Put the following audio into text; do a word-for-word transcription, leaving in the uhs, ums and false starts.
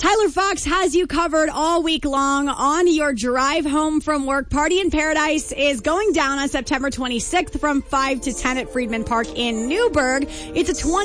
Tyler Fox has you covered all week long on your drive home from work. Party in Paradise is going down on September twenty-sixth from five to ten at Friedman Park in Newburgh. It's a twenty